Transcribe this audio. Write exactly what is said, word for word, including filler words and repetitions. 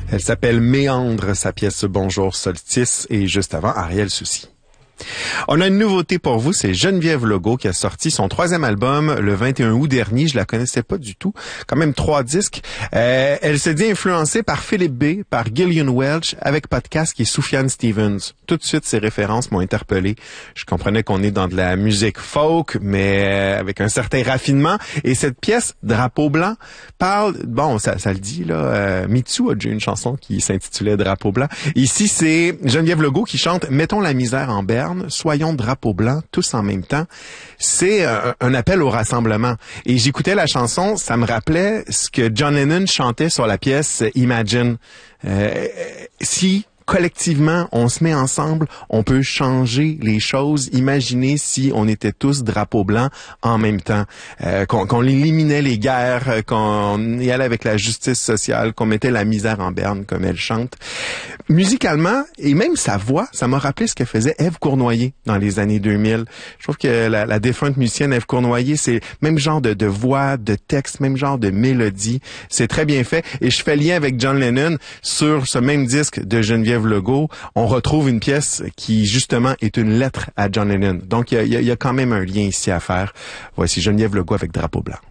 Elle s'appelle Méandre, sa pièce Bonjour Solstice, et juste avant, Ariel Soucy. On a une nouveauté pour vous, c'est Geneviève Legault qui a sorti son troisième album le vingt et un août dernier. Je la connaissais pas du tout. Quand même trois disques. Euh, elle s'est dit influencée par Philippe B, par Gillian Welch, avec podcast qui est Sufjan Stevens. Tout de suite, ces références m'ont interpellé. Je comprenais qu'on est dans de la musique folk, mais avec un certain raffinement. Et cette pièce, Drapeau blanc, parle, bon, ça, ça le dit, là, euh, Mitsu a déjà une chanson qui s'intitulait Drapeau blanc. Ici, c'est Geneviève Legault qui chante Mettons la misère en berne. Soyons drapeau blanc, tous en même temps. C'est un, un appel au rassemblement. Et j'écoutais la chanson, ça me rappelait ce que John Lennon chantait sur la pièce Imagine. Euh, si collectivement, on se met ensemble, on peut changer les choses. Imaginez si on était tous drapeau blanc en même temps, euh, qu'on, qu'on éliminait les guerres, qu'on y allait avec la justice sociale, qu'on mettait la misère en berne, comme elle chante. Musicalement, et même sa voix, ça m'a rappelé ce que faisait Ève Cournoyer dans les années deux mille. Je trouve que la, la défunte musicienne Ève Cournoyer, c'est même genre de, de voix, de texte, même genre de mélodie. C'est très bien fait. Et je fais lien avec John Lennon sur ce même disque de Geneviève Legault. On retrouve une pièce qui, justement, est une lettre à John Lennon. Donc, il y a, il y a quand même un lien ici à faire. Voici Geneviève Legault avec Drapeau blanc.